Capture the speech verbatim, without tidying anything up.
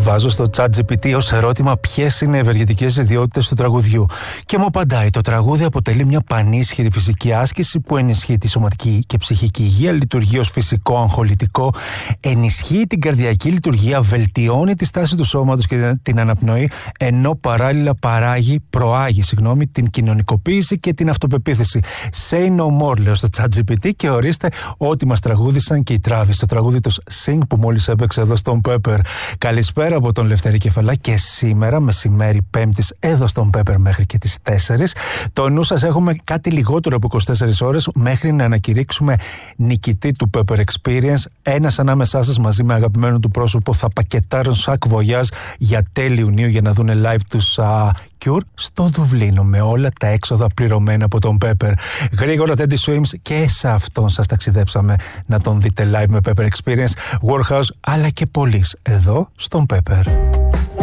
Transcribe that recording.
Βάζω στο ChatGPT ως ερώτημα ποιες είναι οι ευεργετικές ιδιότητες του τραγουδιού και μου απαντάει: το τραγούδι αποτελεί μια πανίσχυρη φυσική άσκηση που ενισχύει τη σωματική και ψυχική υγεία, λειτουργεί ως φυσικό αγχολητικό, ενισχύει την καρδιακή λειτουργία, βελτιώνει τη στάση του σώματος και την αναπνοή, ενώ παράλληλα παράγει, προάγει συγγνώμη, την κοινωνικοποίηση και την αυτοπεποίθηση. Say no more, λέω στο ChatGPT, και ορίστε ό,τι μας τραγούδισαν και οι Travis στο τραγούδι τους Sing που μόλις έπαιξε εδώ στον Pepper. Καλησπέρα από τον Λευτέρη Κεφαλά και σήμερα μεσημέρι Πέμπτης εδώ στον Pepper μέχρι και τις τέσσερις. Το νου σας έχουμε κάτι λιγότερο από είκοσι τέσσερις ώρες μέχρι να ανακηρύξουμε νικητή του Pepper Experience. Ένας ανάμεσά σας μαζί με αγαπημένο του πρόσωπο θα πακετάρουν σακ βογιάζ για τέλη Ιουνίου για να δουν live τους uh, Cure στο Δουβλίνο με όλα τα έξοδα πληρωμένα από τον Pepper. Γρήγορα Teddy Swims και σε αυτόν σας ταξιδέψαμε να τον δείτε live με Pepper Experience, Warhouse αλλά και πολλοί εδώ στον Pepper.